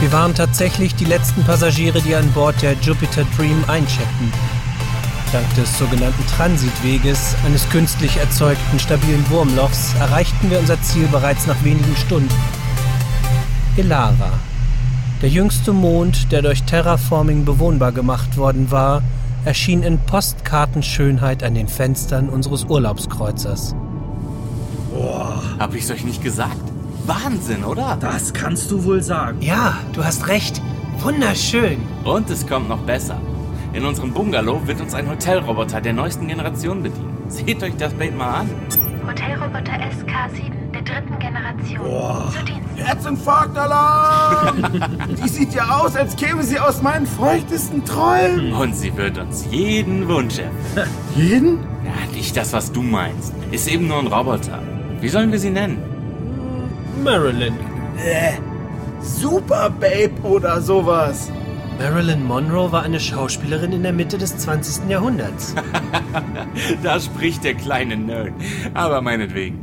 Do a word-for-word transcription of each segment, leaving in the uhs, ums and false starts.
Wir waren tatsächlich die letzten Passagiere, die an Bord der Jupiter Dream eincheckten. Dank des sogenannten Transitweges, eines künstlich erzeugten stabilen Wurmlochs, erreichten wir unser Ziel bereits nach wenigen Stunden. Elara, der jüngste Mond, der durch Terraforming bewohnbar gemacht worden war, erschien in Postkartenschönheit an den Fenstern unseres Urlaubskreuzers. Boah. Hab ich's euch nicht gesagt? Wahnsinn, oder? Das kannst du wohl sagen. Ja, du hast recht. Wunderschön. Und es kommt noch besser. In unserem Bungalow wird uns ein Hotelroboter der neuesten Generation bedienen. Seht euch das Bild mal an. Hotelroboter S K sieben der dritten Generation. Boah. Zu Dienst. Herzinfarktalarm! Die sieht ja aus, als käme sie aus meinen feuchtesten Träumen. Und sie wird uns jeden Wunsch erfüllen. Jeden? Ja, nicht das, was du meinst. Ist eben nur ein Roboter. Wie sollen wir sie nennen? Marilyn. Äh, Super Babe oder sowas. Marilyn Monroe war eine Schauspielerin in der Mitte des zwanzigsten Jahrhunderts. Da spricht der kleine Nerd. Aber meinetwegen.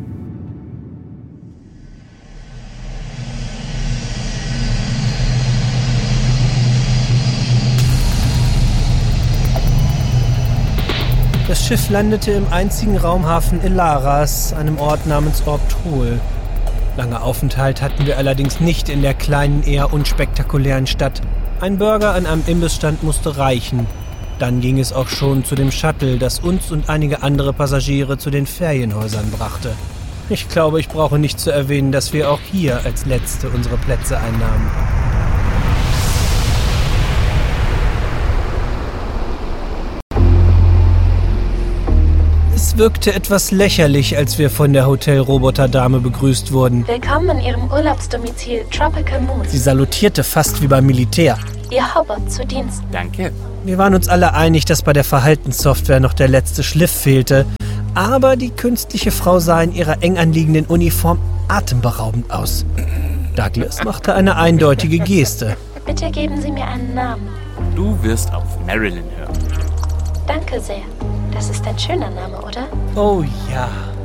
Das Schiff landete im einzigen Raumhafen Elaras, einem Ort namens Orptol. Lange Aufenthalt hatten wir allerdings nicht in der kleinen, eher unspektakulären Stadt. Ein Burger an einem Imbissstand musste reichen. Dann ging es auch schon zu dem Shuttle, das uns und einige andere Passagiere zu den Ferienhäusern brachte. Ich glaube, ich brauche nicht zu erwähnen, dass wir auch hier als Letzte unsere Plätze einnahmen. Es wirkte etwas lächerlich, als wir von der Hotelroboterdame begrüßt wurden. Willkommen in Ihrem Urlaubsdomizil Tropical Moon. Sie salutierte fast wie beim Militär. Ihr Hobot zu Dienst. Danke. Wir waren uns alle einig, dass bei der Verhaltenssoftware noch der letzte Schliff fehlte. Aber die künstliche Frau sah in ihrer eng anliegenden Uniform atemberaubend aus. Douglas machte eine eindeutige Geste. Bitte geben Sie mir einen Namen. Du wirst auf Marilyn hören. Danke sehr. Das ist ein schöner Name, oder? Oh ja.